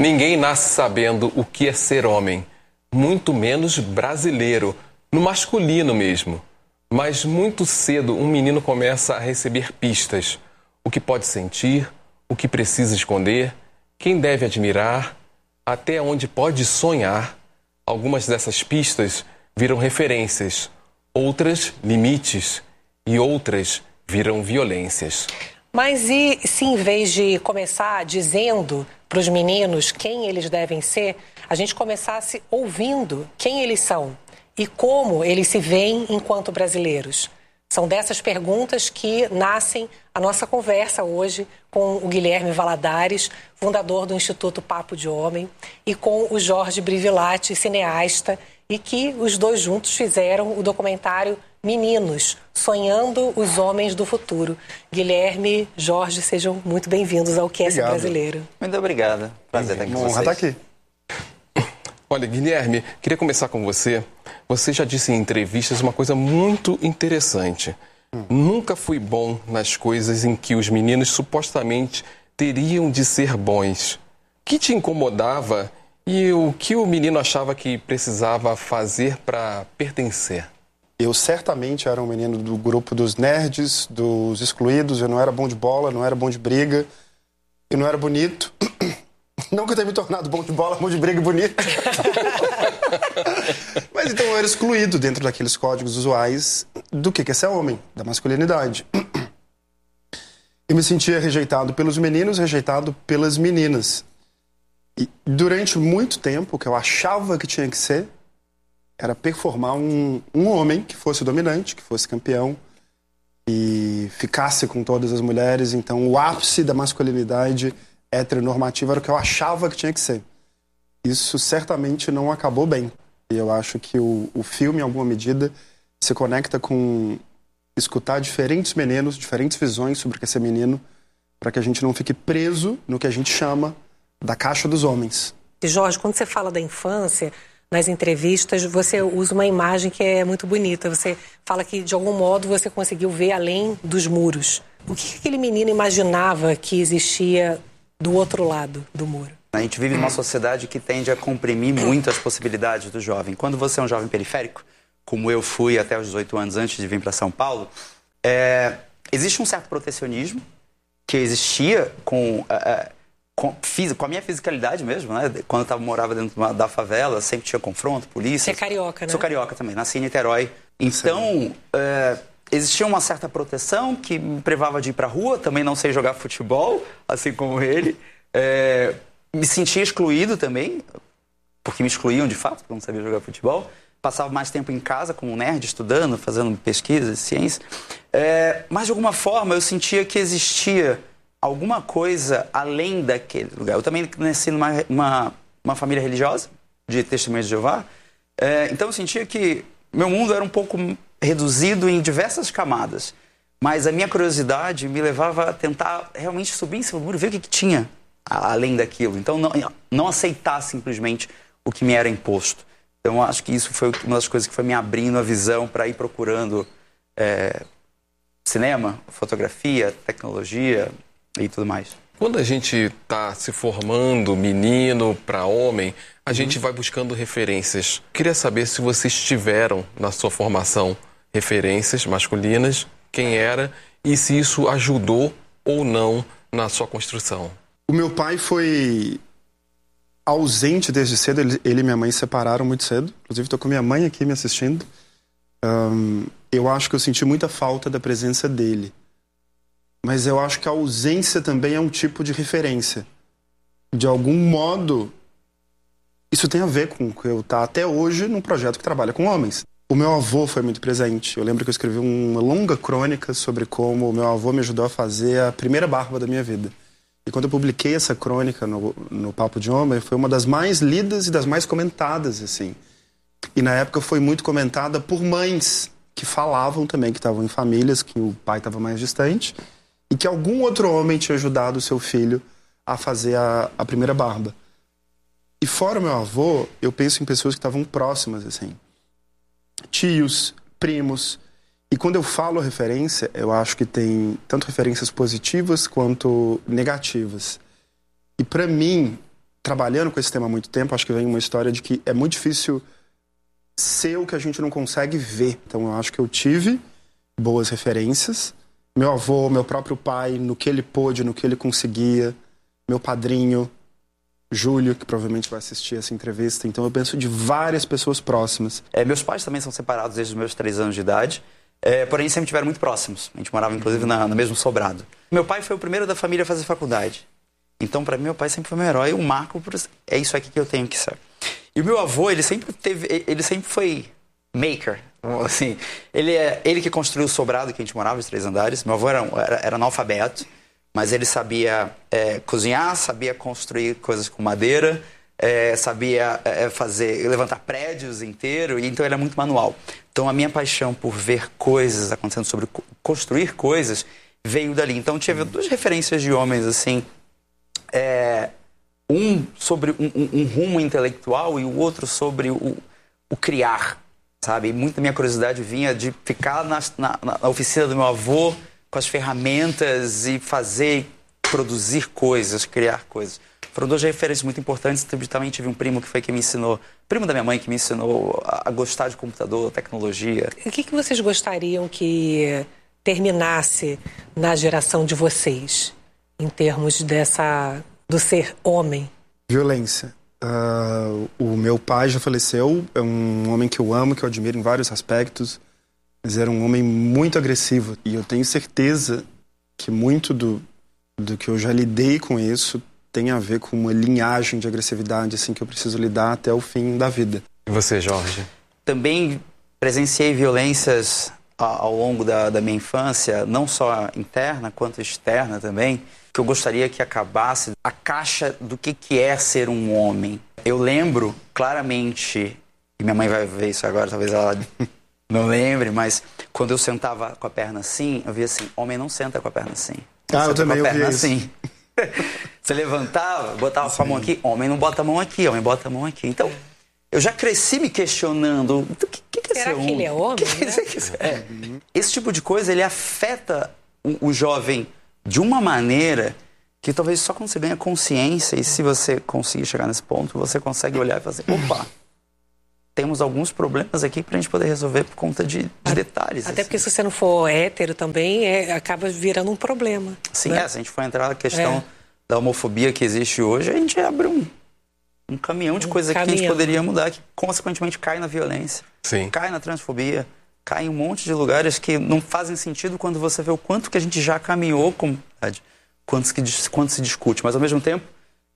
Ninguém nasce sabendo o que é ser homem, muito menos brasileiro, no masculino mesmo. Mas muito cedo um menino começa a receber pistas. O que pode sentir, o que precisa esconder, quem deve admirar, até onde pode sonhar. Algumas dessas pistas viram referências, outras limites e outras viram violências. Mas e se em vez de começar dizendo para os meninos quem eles devem ser, a gente começasse ouvindo quem eles são e como eles se veem enquanto brasileiros? São dessas perguntas que nascem a nossa conversa hoje com o Guilherme Valadares, fundador do Instituto Papo de Homem, e com o Jorge Brivilati, cineasta, e que os dois juntos fizeram o documentário Meninos, Sonhando os Homens do Futuro. Guilherme, Jorge, sejam muito bem-vindos ao QS Brasileiro. Muito obrigado. Prazer estar aqui com vocês. Honra estar aqui. Olha, Guilherme, queria começar com você. Você já disse em entrevistas uma coisa muito interessante. Nunca fui bom nas coisas em que os meninos supostamente teriam de ser bons. O que te incomodava e o que o menino achava que precisava fazer para pertencer? Eu certamente era um menino do grupo dos nerds, dos excluídos. Eu não era bom de bola, não era bom de briga. Eu não era bonito. Não que eu tenha me tornado bom de bola, bom de briga e bonito. Mas então eu era excluído dentro daqueles códigos usuais do que é ser homem, da masculinidade. Eu me sentia rejeitado pelos meninos, rejeitado pelas meninas. E durante muito tempo, o que eu achava que tinha que ser era performar um homem que fosse dominante, que fosse campeão e ficasse com todas as mulheres. Então o ápice da masculinidade heteronormativa era o que eu achava que tinha que ser. Isso certamente não acabou bem. E eu acho que o filme, em alguma medida, se conecta com escutar diferentes meninos, diferentes visões sobre o que é ser menino, para que a gente não fique preso no que a gente chama da caixa dos homens. E Jorge, quando você fala da infância, nas entrevistas, você usa uma imagem que é muito bonita. Você fala que, de algum modo, você conseguiu ver além dos muros. O que aquele menino imaginava que existia do outro lado do muro? A gente vive numa sociedade que tende a comprimir muito as possibilidades do jovem. Quando você é um jovem periférico, como eu fui até os 18 anos antes de vir para São Paulo, existe um certo protecionismo que existia com a minha fisicalidade mesmo, né? Quando eu morava dentro da favela, sempre tinha confronto, polícia. Você é carioca, né? Sou carioca também, nasci em Niterói. Então, existia uma certa proteção que me privava de ir pra rua, também não sei jogar futebol, assim como ele. Me sentia excluído também, porque me excluíam de fato, porque eu não sabia jogar futebol. Passava mais tempo em casa como nerd, estudando, fazendo pesquisas, ciência. Mas, de alguma forma, eu sentia que existia alguma coisa além daquele lugar. Eu também nasci numa família religiosa, de Testemunhas de Jeová. Então, eu sentia que meu mundo era um pouco reduzido em diversas camadas. Mas a minha curiosidade me levava a tentar realmente subir em cima do muro, ver o que tinha além daquilo. Então, não aceitar simplesmente o que me era imposto. Então, eu acho que isso foi uma das coisas que foi me abrindo a visão para ir procurando cinema, fotografia, tecnologia e tudo mais. Quando a gente está se formando menino para homem, a gente vai buscando referências. Queria saber se vocês tiveram na sua formação referências masculinas, quem era e se isso ajudou ou não na sua construção. O meu pai foi ausente desde cedo. Ele e minha mãe se separaram muito cedo. Inclusive, estou com minha mãe aqui me assistindo. Eu acho que eu senti muita falta da presença dele. Mas eu acho que a ausência também é um tipo de referência. De algum modo, isso tem a ver com o que eu estou até hoje num projeto que trabalha com homens. O meu avô foi muito presente. Eu lembro que eu escrevi uma longa crônica sobre como o meu avô me ajudou a fazer a primeira barba da minha vida. E quando eu publiquei essa crônica no Papo de Homem, foi uma das mais lidas e das mais comentadas, assim. E na época foi muito comentada por mães que falavam também que estavam em famílias, que o pai estava mais distante, e que algum outro homem tinha ajudado o seu filho a fazer a primeira barba. E fora o meu avô, eu penso em pessoas que estavam próximas, assim. Tios, primos. E quando eu falo referência, eu acho que tem tanto referências positivas quanto negativas. E para mim, trabalhando com esse tema há muito tempo, acho que vem uma história de que é muito difícil ser o que a gente não consegue ver. Então eu acho que eu tive boas referências. Meu avô, meu próprio pai, no que ele pôde, no que ele conseguia. Meu padrinho, Júlio, que provavelmente vai assistir essa entrevista. Então eu penso de várias pessoas próximas. Meus pais também são separados desde os meus 3 anos de idade. Porém, sempre estiveram muito próximos. A gente morava, inclusive, no mesmo sobrado. Meu pai foi o primeiro da família a fazer faculdade. Então, para mim, meu pai sempre foi meu herói. Um marco, é isso aqui que eu tenho que ser. E o meu avô, ele sempre foi maker. Assim, ele que construiu o sobrado que a gente morava, os 3 andares. Meu avô era analfabeto, mas ele sabia cozinhar, sabia construir coisas com madeira, sabia levantar prédios inteiros, e então ele era muito manual. Então a minha paixão por ver coisas acontecendo, sobre construir coisas, veio dali. Então tive 2 referências de homens assim, um sobre um rumo intelectual e o outro sobre o criar, sabe? Muita minha curiosidade vinha de ficar na oficina do meu avô com as ferramentas e produzir coisas, criar coisas. Foram 2 referências muito importantes. Também tive um primo que me ensinou, primo da minha mãe, que me ensinou a gostar de computador, tecnologia. O que vocês gostariam que terminasse na geração de vocês, em termos do ser homem? Violência. O meu pai já faleceu, é um homem que eu amo, que eu admiro em vários aspectos, mas era um homem muito agressivo. E eu tenho certeza que muito do que eu já lidei com isso tem a ver com uma linhagem de agressividade assim, que eu preciso lidar até o fim da vida. E você, Jorge? Também presenciei violências ao longo da minha infância, não só interna quanto externa também, que eu gostaria que acabasse a caixa do que é ser um homem. Eu lembro claramente, e minha mãe vai ver isso agora, talvez ela não lembre, mas quando eu sentava com a perna assim, eu via assim, homem não senta com a perna assim. Eu também ouvi isso. Assim. Você levantava, botava a mão aqui, homem não bota a mão aqui, homem bota a mão aqui. Então, eu já cresci me questionando, o que é ser homem? Será que ele é homem? Esse tipo de coisa, ele afeta o jovem de uma maneira que talvez só quando você ganha consciência, e se você conseguir chegar nesse ponto, você consegue olhar e fazer, opa, temos alguns problemas aqui pra gente poder resolver por conta de detalhes. Até assim. Porque se você não for hétero também, acaba virando um problema. Sim, né? Se a gente for entrar na questão da homofobia que existe hoje, a gente abre um caminhão de coisas que a gente poderia mudar, que consequentemente cai na violência, Sim. Cai na transfobia, cai em um monte de lugares que não fazem sentido quando você vê o quanto que a gente já caminhou como comunidade, quanto se discute. Mas, ao mesmo tempo,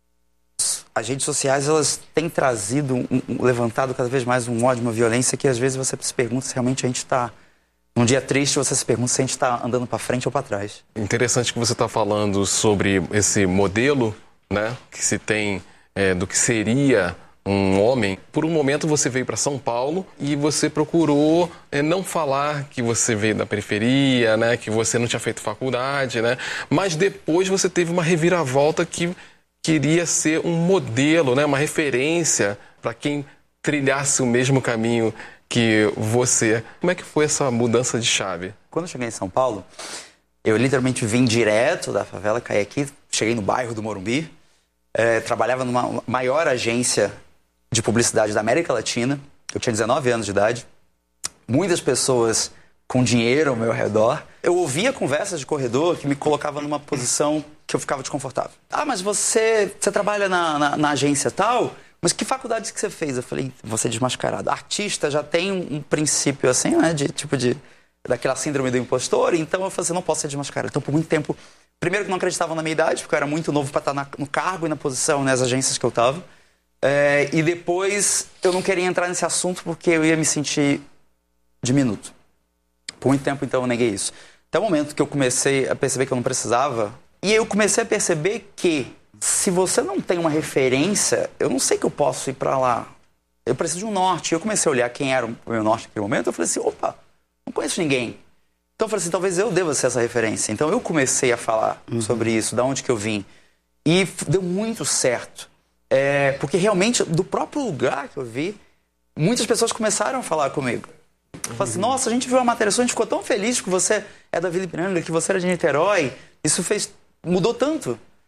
as redes sociais, elas têm trazido, levantado cada vez mais um ódio, uma violência que às vezes você se pergunta se realmente a gente está... Num dia triste, você se pergunta se a gente está andando para frente ou para trás. Interessante que você está falando sobre esse modelo, né, que se tem do que seria um homem. Por um momento você veio para São Paulo e você procurou não falar que você veio da periferia, né, que você não tinha feito faculdade, né, mas depois você teve uma reviravolta que queria ser um modelo, né, uma referência para quem trilhasse o mesmo caminho que você. Como é que foi essa mudança de chave? Quando eu cheguei em São Paulo, eu literalmente vim direto da favela, caí aqui, cheguei no bairro do Morumbi, trabalhava numa maior agência de publicidade da América Latina. Eu tinha 19 anos de idade, muitas pessoas com dinheiro ao meu redor. Eu ouvia conversas de corredor que me colocavam numa posição que eu ficava desconfortável. Mas você trabalha na agência tal, mas que faculdade que você fez? Eu falei, vou ser desmascarado. Artista já tem um princípio assim, né, daquela síndrome do impostor, então eu falei assim, não posso ser desmascarado. Então, por muito tempo, primeiro que não acreditavam na minha idade, porque eu era muito novo para estar no cargo e na posição, nas agências que eu estava. E depois, eu não queria entrar nesse assunto porque eu ia me sentir diminuto. Por muito tempo, então, eu neguei isso. Até o momento que eu comecei a perceber que eu não precisava, e eu comecei a perceber que se você não tem uma referência, eu não sei que eu posso ir para lá. Eu preciso de um norte. Eu comecei a olhar quem era o meu norte naquele momento, eu falei assim, opa, não conheço ninguém. Então eu falei assim, talvez eu deva ser essa referência. Então eu comecei a falar sobre isso, da onde que eu vim. E deu muito certo. Porque realmente, do próprio lugar que eu vi, muitas pessoas começaram a falar comigo. Falaram assim, nossa, a gente viu a matéria sua, a gente ficou tão feliz que você é da Vila Ipiranga, que você era de Niterói. Isso mudou tanto.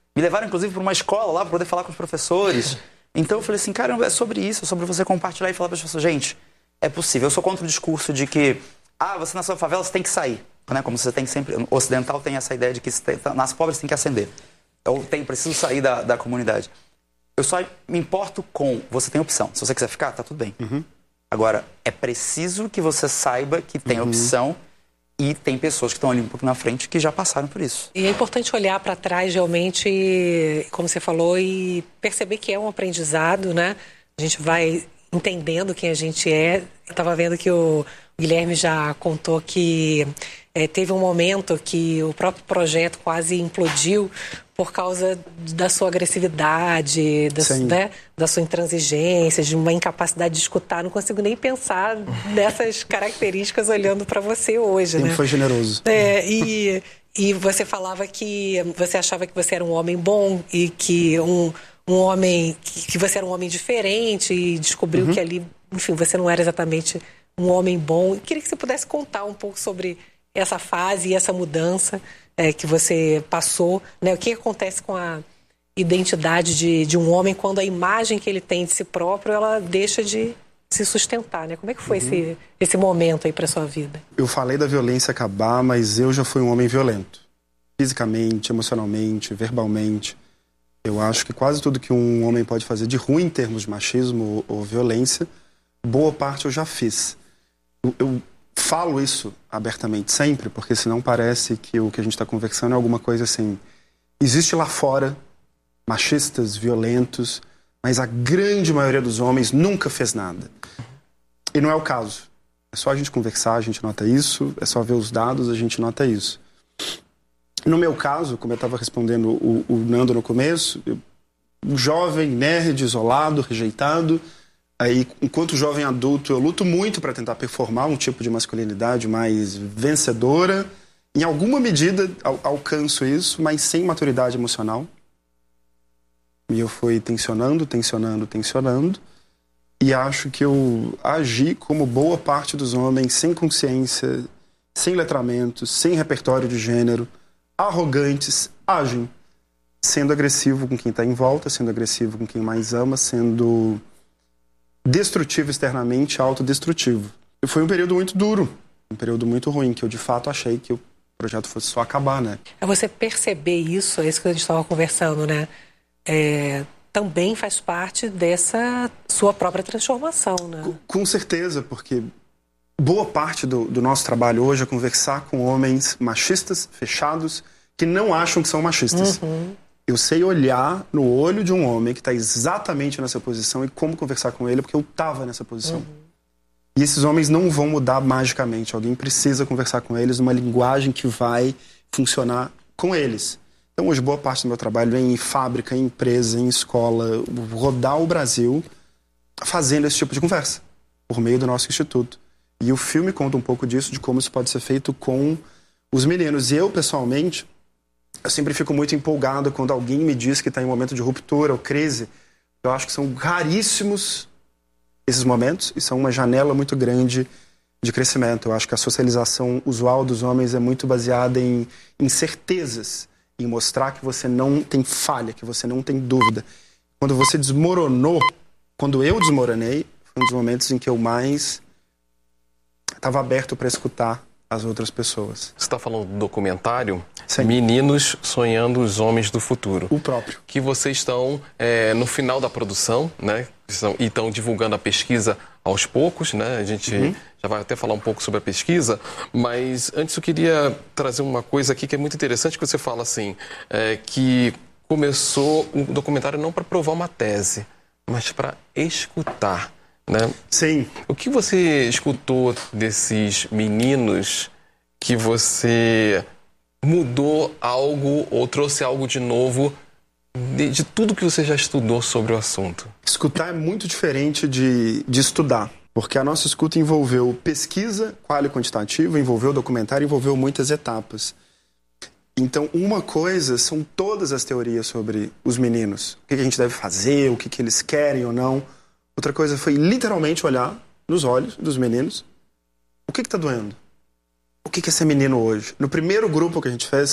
Me levaram, inclusive, para uma escola lá para poder falar com os professores. Então eu falei assim, caramba, é sobre isso, é sobre você compartilhar e falar para as pessoas, gente, é possível. Eu sou contra o discurso de que, você nasceu na favela, você tem que sair. Né? Como você tem sempre, o ocidental tem essa ideia de que nasce pobre, você tem que ascender. Eu preciso sair da comunidade. Eu só me importo com, você tem opção. Se você quiser ficar, tá tudo bem. Agora, é preciso que você saiba que tem opção e tem pessoas que estão ali um pouco na frente que já passaram por isso. E é importante olhar para trás realmente, como você falou, e perceber que é um aprendizado, né? A gente vai entendendo quem a gente é. Eu estava vendo que o Guilherme já contou que teve um momento que o próprio projeto quase implodiu por causa da sua agressividade, da sua intransigência, de uma incapacidade de escutar. Não consigo nem pensar nessas características olhando para você hoje, né? Foi generoso. E você falava que você achava que você era um homem bom e que um homem, que você era um homem diferente e descobriu que ali, enfim, você não era exatamente um homem bom. Eu queria que você pudesse contar um pouco sobre essa fase e essa mudança que você passou, né? O que acontece com a identidade de um homem quando a imagem que ele tem de si próprio, ela deixa de se sustentar, né? Como é que foi esse momento aí para sua vida? Eu falei da violência acabar, mas eu já fui um homem violento. Fisicamente, emocionalmente, verbalmente. Eu acho que quase tudo que um homem pode fazer de ruim em termos de machismo ou violência, boa parte eu já fiz. Eu falo isso abertamente sempre, porque senão parece que o que a gente está conversando é alguma coisa assim. Existe lá fora machistas, violentos, mas a grande maioria dos homens nunca fez nada. E não é o caso. É só a gente conversar, a gente nota isso, é só ver os dados, a gente nota isso. No meu caso, como eu estava respondendo o Nando no começo, um jovem, nerd, isolado, rejeitado. Aí, enquanto jovem adulto, eu luto muito para tentar performar um tipo de masculinidade mais vencedora. Em alguma medida, alcanço isso, mas sem maturidade emocional. E eu fui tensionando. E acho que eu agi como boa parte dos homens, sem consciência, sem letramento, sem repertório de gênero, arrogantes, agem. Sendo agressivo com quem está em volta, sendo agressivo com quem mais ama, sendo destrutivo externamente, autodestrutivo. E foi um período muito duro, um período muito ruim, que eu de fato achei que o projeto fosse só acabar, né? É você perceber isso, é isso que a gente estava conversando, né? Também faz parte dessa sua própria transformação, né? Com certeza, porque boa parte do nosso trabalho hoje é conversar com homens machistas, fechados, que não acham que são machistas. Eu sei olhar no olho de um homem que está exatamente nessa posição e como conversar com ele, porque eu estava nessa posição. E esses homens não vão mudar magicamente. Alguém precisa conversar com eles numa linguagem que vai funcionar com eles. Então, hoje, boa parte do meu trabalho é em fábrica, em empresa, em escola, rodar o Brasil fazendo esse tipo de conversa, por meio do nosso instituto. E o filme conta um pouco disso, de como isso pode ser feito com os meninos. E eu, pessoalmente, eu sempre fico muito empolgado quando alguém me diz que está em um momento de ruptura ou crise. Eu acho que são raríssimos esses momentos e são uma janela muito grande de crescimento. Eu acho que a socialização usual dos homens é muito baseada em certezas, em mostrar que você não tem falha, que você não tem dúvida. Quando você desmoronou, quando eu desmoronei, foi um dos momentos em que eu mais estava aberto para escutar as outras pessoas. Você está falando do documentário? Sim. Meninos Sonhando os Homens do Futuro. O próprio. Que vocês estão no final da produção, né? E estão divulgando a pesquisa aos poucos, né? A gente já vai até falar um pouco sobre a pesquisa, mas antes eu queria trazer uma coisa aqui que é muito interessante, que você fala assim, que começou o documentário não para provar uma tese, mas para escutar, né? Sim. O que você escutou desses meninos que você mudou algo ou trouxe algo de novo de tudo que você já estudou sobre o assunto? Escutar é muito diferente de estudar, porque a nossa escuta envolveu pesquisa, qual e quantitativa, envolveu documentário, envolveu muitas etapas. Então, uma coisa são todas as teorias sobre os meninos, o que a gente deve fazer, o que eles querem ou não. Outra coisa foi literalmente olhar nos olhos dos meninos. O que está doendo? O que é ser menino hoje? No primeiro grupo que a gente fez,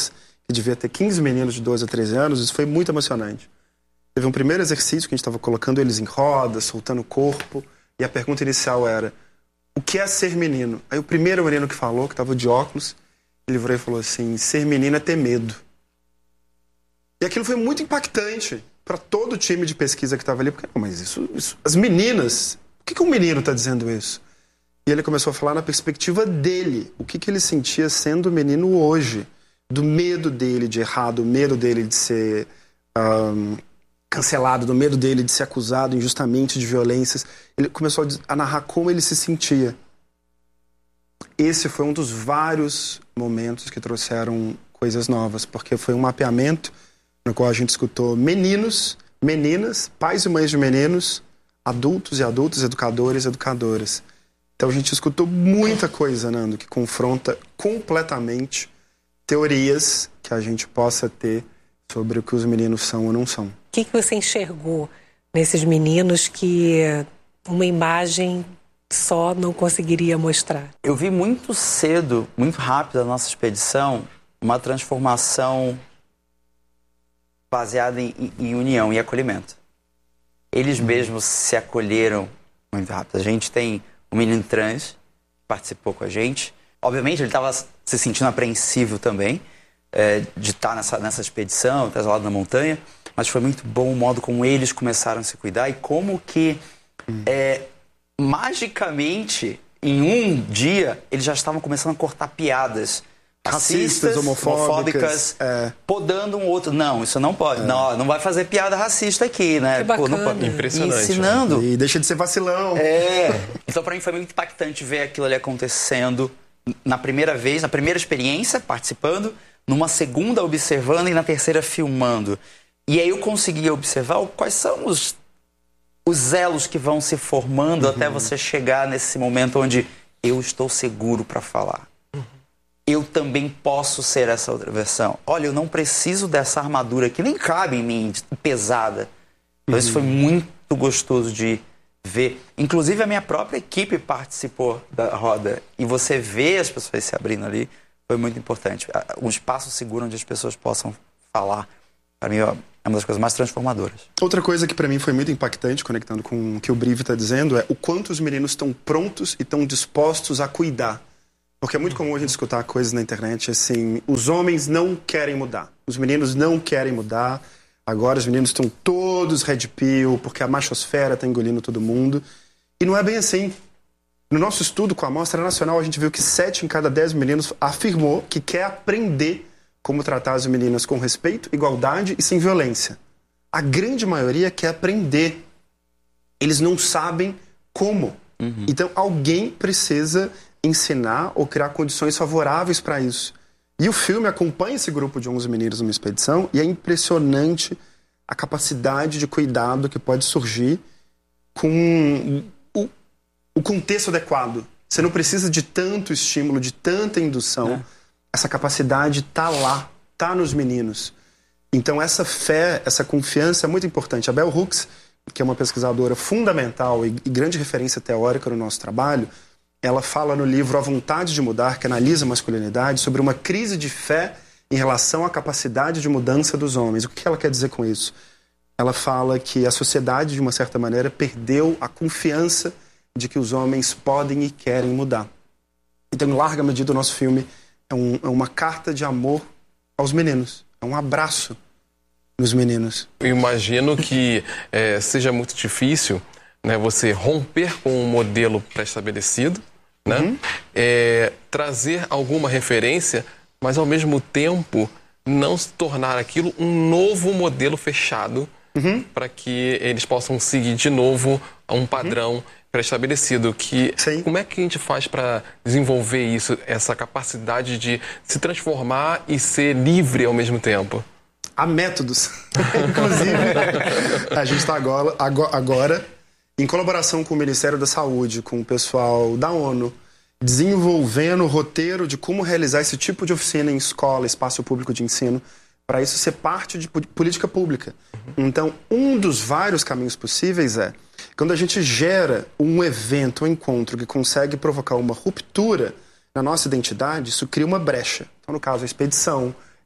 que devia ter 15 meninos de 12 a 13 anos, isso foi muito emocionante. Teve um primeiro exercício que a gente estava colocando eles em roda, soltando o corpo, e a pergunta inicial era: o que é ser menino? Aí o primeiro menino que falou, que estava de óculos, ele virou e falou assim: ser menino é ter medo. E aquilo foi muito impactante para todo o time de pesquisa que estava ali, porque, mas isso, as meninas, por que um menino está dizendo isso? E ele começou a falar na perspectiva dele, o que ele sentia sendo menino hoje, do medo dele de errar, do medo dele de ser cancelado, do medo dele de ser acusado injustamente de violências. Ele começou a narrar como ele se sentia. Esse foi um dos vários momentos que trouxeram coisas novas, porque foi um mapeamento no qual a gente escutou meninos, meninas, pais e mães de meninos, adultos e adultas, educadores e educadoras. Então a gente escutou muita coisa, Nando, que confronta completamente teorias que a gente possa ter sobre o que os meninos são ou não são. O que você enxergou nesses meninos que uma imagem só não conseguiria mostrar? Eu vi muito cedo, muito rápido na nossa expedição, uma transformação baseada em união e acolhimento. Eles mesmos se acolheram muito rápido. A gente tem um menino trans que participou com a gente. Obviamente ele estava se sentindo apreensivo também de estar nessa expedição, estar isolado na montanha, mas foi muito bom o modo como eles começaram a se cuidar e como que magicamente em um dia eles já estavam começando a cortar piadas racistas, homofóbicas, podando um outro. Não, isso não pode. Não vai fazer piada racista aqui, né? Que bacana. Não pode. Impressionante. Ensinando. E deixa de ser vacilão. Então, pra mim, foi muito impactante ver aquilo ali acontecendo na primeira vez, na primeira experiência, participando, numa segunda observando e na terceira filmando. E aí eu consegui observar quais são os elos que vão se formando até você chegar nesse momento onde eu estou seguro para falar. Eu também posso ser essa outra versão. Olha, eu não preciso dessa armadura que nem cabe em mim, pesada. Então isso foi muito gostoso de ver. Inclusive a minha própria equipe participou da roda. E você vê as pessoas se abrindo ali, foi muito importante. Um espaço seguro onde as pessoas possam falar. Para mim é uma das coisas mais transformadoras. Outra coisa que para mim foi muito impactante, conectando com o que o Brive está dizendo, é o quanto os meninos estão prontos e estão dispostos a cuidar. Porque é muito comum a gente escutar coisas na internet assim: os homens não querem mudar, os meninos não querem mudar, agora os meninos estão todos red pill porque a machosfera está engolindo todo mundo. E não é bem assim. No nosso estudo com a Amostra Nacional, a gente viu que 7 em cada 10 meninos afirmou que quer aprender como tratar as meninas com respeito, igualdade e sem violência. A grande maioria quer aprender. Eles não sabem como. Então alguém precisa ensinar ou criar condições favoráveis para isso. E o filme acompanha esse grupo de 11 meninos numa expedição e é impressionante a capacidade de cuidado que pode surgir com o contexto adequado. Você não precisa de tanto estímulo, de tanta indução. Essa capacidade está lá, está nos meninos. Então essa fé, essa confiança é muito importante. A Bell Hooks, que é uma pesquisadora fundamental e grande referência teórica no nosso trabalho, ela fala no livro A Vontade de Mudar, que analisa a masculinidade, sobre uma crise de fé em relação à capacidade de mudança dos homens. O que ela quer dizer com isso? Ela fala que a sociedade, de uma certa maneira, perdeu a confiança de que os homens podem e querem mudar. Então, em larga medida, o nosso filme é uma carta de amor aos meninos. É um abraço nos meninos. Eu imagino que seja muito difícil, né, você romper com um modelo pré-estabelecido, né? Trazer alguma referência, mas ao mesmo tempo não se tornar aquilo um novo modelo fechado para que eles possam seguir de novo a um padrão pré-estabelecido. Como é que a gente faz para desenvolver isso, essa capacidade de se transformar e ser livre ao mesmo tempo? Há métodos. Inclusive, a gente está agora em colaboração com o Ministério da Saúde, com o pessoal da ONU, desenvolvendo o roteiro de como realizar esse tipo de oficina em escola, espaço público de ensino, para isso ser parte de política pública. Então, um dos vários caminhos possíveis é, quando a gente gera um evento, um encontro que consegue provocar uma ruptura na nossa identidade, isso cria uma brecha. Então, no caso, a expedição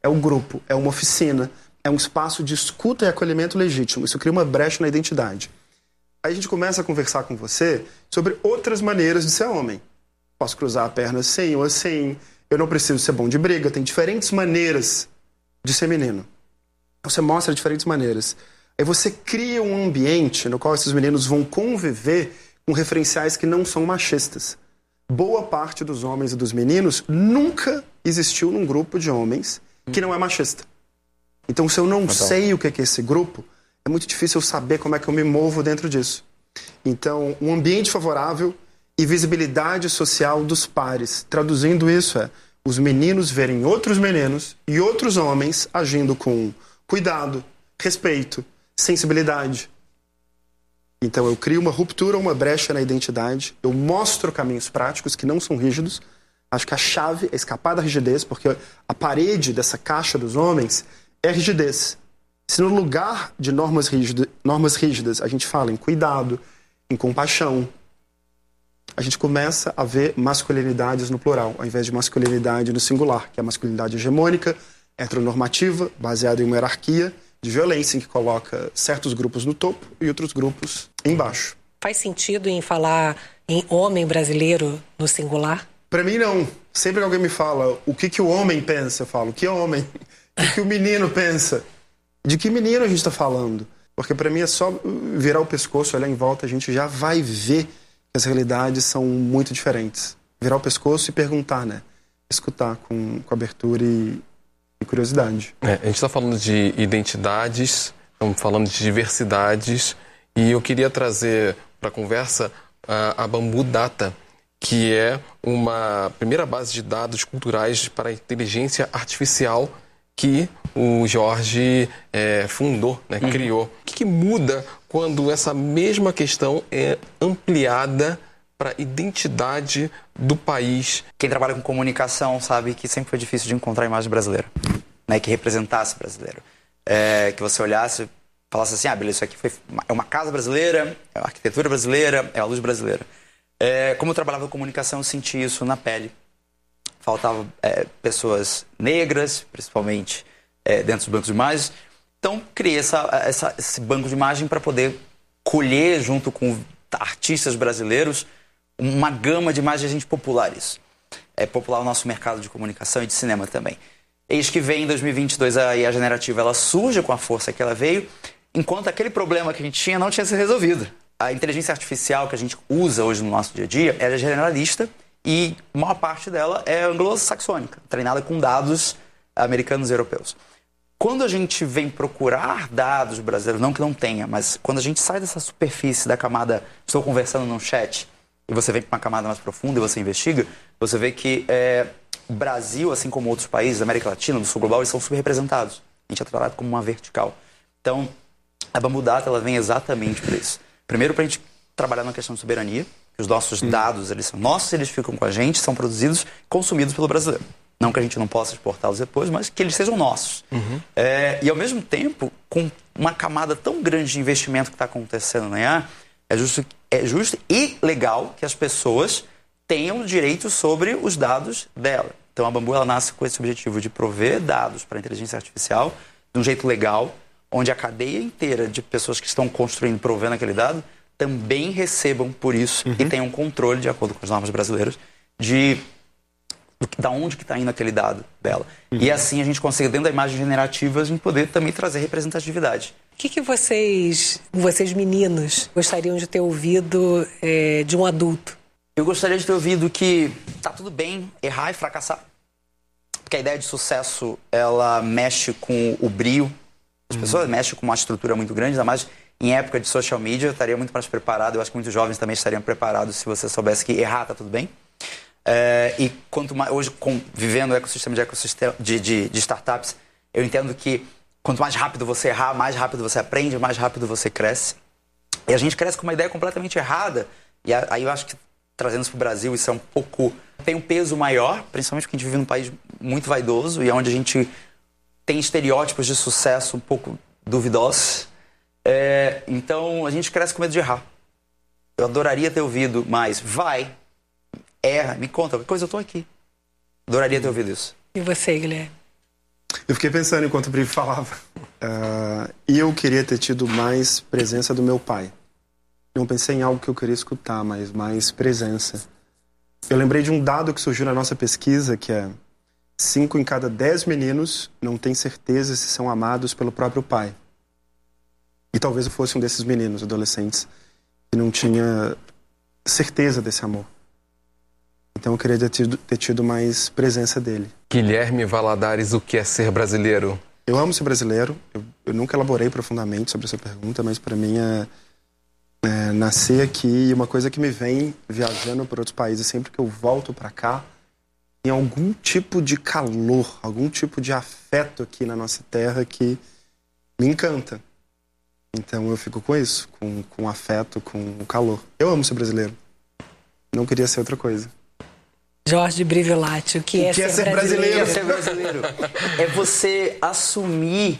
é o grupo, é uma oficina, é um espaço de escuta e acolhimento legítimo. Isso cria uma brecha na identidade. Aí a gente começa a conversar com você sobre outras maneiras de ser homem. Posso cruzar a perna assim ou assim, eu não preciso ser bom de briga, tem diferentes maneiras de ser menino. Você mostra diferentes maneiras. Aí você cria um ambiente no qual esses meninos vão conviver com referenciais que não são machistas. Boa parte dos homens e dos meninos nunca existiu num grupo de homens que não é machista. Então, se eu não sei o que é esse grupo, é muito difícil eu saber como é que eu me movo dentro disso. Então, um ambiente favorável e visibilidade social dos pares. Traduzindo isso os meninos verem outros meninos e outros homens agindo com cuidado, respeito, sensibilidade. Então eu crio uma ruptura, uma brecha na identidade, eu mostro caminhos práticos que não são rígidos. Acho que a chave é escapar da rigidez, porque a parede dessa caixa dos homens é a rigidez. Se no lugar de normas rígidas a gente fala em cuidado, em compaixão, a gente começa a ver masculinidades no plural, ao invés de masculinidade no singular, que é a masculinidade hegemônica, heteronormativa, baseada em uma hierarquia de violência, em que coloca certos grupos no topo e outros grupos embaixo. Faz sentido em falar em homem brasileiro no singular? Para mim, não. Sempre que alguém me fala o que o homem pensa, eu falo, que homem? O que o menino pensa? De que menino a gente está falando? Porque para mim é só virar o pescoço, olhar em volta, a gente já vai ver que as realidades são muito diferentes. Virar o pescoço e perguntar, né? Escutar com abertura e curiosidade. A gente está falando de identidades, estamos falando de diversidades, e eu queria trazer para a conversa a Bamboo Data, que é uma primeira base de dados culturais para a inteligência artificial que o Jorge fundou, né, criou. O que muda quando essa mesma questão é ampliada para a identidade do país? Quem trabalha com comunicação sabe que sempre foi difícil de encontrar a imagem brasileira, né, que representasse brasileiro. Que você olhasse e falasse assim, beleza, isso aqui é uma casa brasileira, é uma arquitetura brasileira, é a luz brasileira. Como eu trabalhava com comunicação, eu senti isso na pele. Faltavam pessoas negras, principalmente dentro dos bancos de imagens. Então, criei esse banco de imagem para poder colher, junto com artistas brasileiros, uma gama de imagens e a gente popular isso. Popular o nosso mercado de comunicação e de cinema também. Eis que vem em 2022 a IA generativa, ela surge com a força que ela veio, enquanto aquele problema que a gente tinha não tinha sido resolvido. A inteligência artificial que a gente usa hoje no nosso dia a dia, ela é generalista e a maior parte dela é anglo-saxônica, treinada com dados americanos e europeus. Quando a gente vem procurar dados brasileiros, não que não tenha, mas quando a gente sai dessa superfície da camada, estou conversando num chat, e você vem para uma camada mais profunda e você investiga, você vê que o Brasil, assim como outros países da América Latina, do Sul Global, eles são subrepresentados. A gente é tratado como uma vertical. Então, a Bamboo Data, ela vem exatamente para isso. Primeiro, para a gente trabalhar na questão de soberania, que os nossos dados, eles são nossos, eles ficam com a gente, são produzidos, consumidos pelo brasileiro. Não que a gente não possa exportá-los depois, mas que eles sejam nossos. E, ao mesmo tempo, com uma camada tão grande de investimento que está acontecendo na IA, é justo e legal que as pessoas tenham direito sobre os dados dela. Então, a Bamboo, ela nasce com esse objetivo de prover dados para a inteligência artificial de um jeito legal, onde a cadeia inteira de pessoas que estão construindo, provendo aquele dado, também recebam por isso e tenham controle, de acordo com as normas brasileiras, da onde que está indo aquele dado dela. E assim a gente consegue, dentro da imagem generativa, a gente poder também trazer representatividade. O que vocês meninos, gostariam de ter ouvido de um adulto? Eu gostaria de ter ouvido que tá tudo bem errar e fracassar. Porque a ideia de sucesso, ela mexe com o brio. As pessoas mexem com uma estrutura muito grande, ainda mais em época de social media, eu estaria muito mais preparado. Eu acho que muitos jovens também estariam preparados se você soubesse que errar tá tudo bem. E quanto mais, hoje, vivendo o ecossistema de startups, eu entendo que quanto mais rápido você errar, mais rápido você aprende, mais rápido você cresce. E a gente cresce com uma ideia completamente errada. E aí eu acho que, trazendo isso para o Brasil, isso é um pouco... tem um peso maior, principalmente porque a gente vive num país muito vaidoso e onde a gente tem estereótipos de sucesso um pouco duvidosos. Então, a gente cresce com medo de errar. Eu adoraria ter ouvido mais. Erra, me conta, qualquer coisa eu tô aqui. Adoraria ter ouvido isso. E você, Guilherme? Eu fiquei pensando enquanto o Bri falava. E eu queria ter tido mais presença do meu pai. Não pensei em algo que eu queria escutar, mas mais presença. Eu lembrei de um dado que surgiu na nossa pesquisa, que é 5 em cada 10 meninos não têm certeza se são amados pelo próprio pai. E talvez eu fosse um desses meninos, adolescentes, que não tinha certeza desse amor. Então eu queria ter tido mais presença dele. Guilherme Valadares, o que é ser brasileiro? Eu amo ser brasileiro. Eu nunca elaborei profundamente sobre essa pergunta, mas para mim é nascer aqui, e uma coisa que me vem viajando por outros países, sempre que eu volto para cá, tem algum tipo de calor, algum tipo de afeto aqui na nossa terra que me encanta. Então eu fico com isso, com afeto, com calor. Eu amo ser brasileiro. Não queria ser outra coisa. Jorge Brivilati, o que é ser brasileiro? O que é ser brasileiro? É você assumir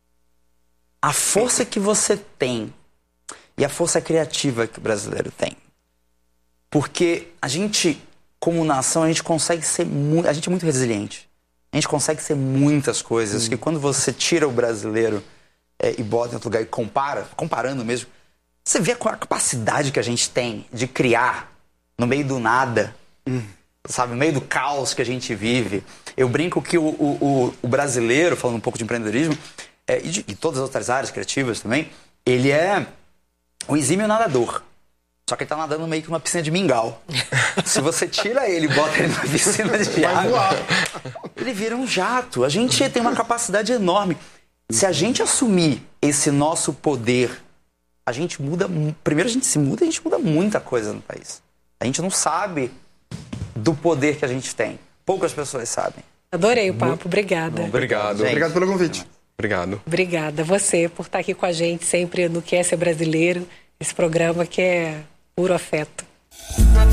a força que você tem e a força criativa que o brasileiro tem. Porque a gente, como nação, a gente consegue ser muito... A gente é muito resiliente. A gente consegue ser muitas coisas que quando você tira o brasileiro e bota em outro lugar e comparando mesmo, você vê a capacidade que a gente tem de criar no meio do nada, sabe? No meio do caos que a gente vive. Eu brinco que o brasileiro, falando um pouco de empreendedorismo, e de todas as outras áreas criativas também, ele é um exímio nadador. Só que ele tá nadando meio que uma piscina de mingau. Se você tira ele e bota ele numa piscina de água, ele vira um jato. A gente tem uma capacidade enorme. Se a gente assumir esse nosso poder, a gente muda... Primeiro a gente se muda e a gente muda muita coisa no país. A gente não sabe do poder que a gente tem. Poucas pessoas sabem. Adorei o papo. Obrigada. Obrigado. Obrigado pelo convite. Obrigado. Obrigada a você por estar aqui com a gente sempre no Que é Ser Brasileiro, esse programa que é puro afeto.